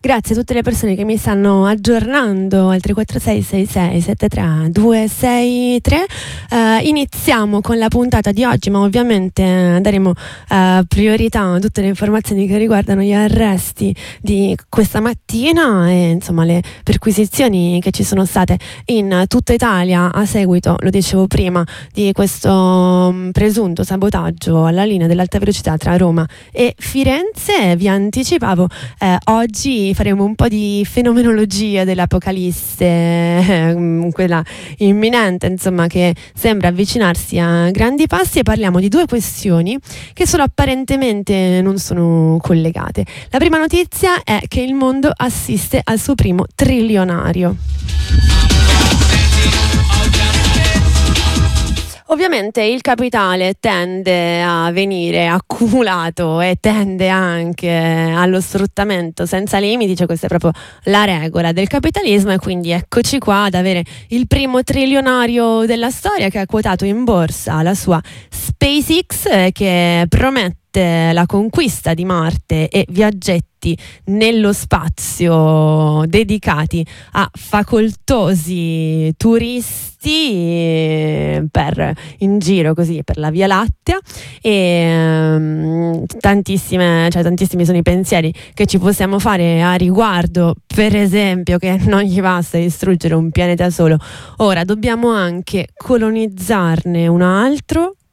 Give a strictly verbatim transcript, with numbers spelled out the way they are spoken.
Grazie a tutte le persone che mi stanno aggiornando al tre quattro sei sei sei sette tre due sei tre. Uh, iniziamo con la puntata di oggi, ma ovviamente daremo uh, priorità a tutte le informazioni che riguardano gli arresti di questa mattina e insomma le perquisizioni che ci sono state in tutta Italia a seguito, lo dicevo prima, di questo um, presunto sabotaggio alla linea dell'alta velocità tra Roma e Firenze. Vi anticipavo, eh, oggi faremo un po' di fenomenologia dell'apocalisse, eh, quella imminente, insomma, che sembra avvicinarsi a grandi passi, e parliamo di due questioni che solo apparentemente non sono collegate. La prima notizia è che il mondo assiste al suo primo trilionario. Ovviamente il capitale tende a venire accumulato e tende anche allo sfruttamento senza limiti, cioè questa è proprio la regola del capitalismo, e quindi eccoci qua ad avere il primo trilionario della storia che ha quotato in borsa la sua SpaceX, che promette la conquista di Marte e viaggetti nello spazio dedicati a facoltosi turisti per in giro così per la Via Lattea, e um, tantissime, cioè tantissimi sono i pensieri che ci possiamo fare a riguardo. Per esempio, che non gli basta distruggere un pianeta solo, ora dobbiamo anche colonizzarne un altro